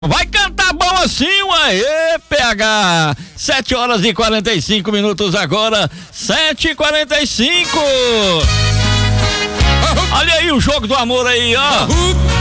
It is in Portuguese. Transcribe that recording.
Vai cantar bom assim, ué, PH. 7h45 agora, 7h45. Olha aí o jogo do amor aí, ó.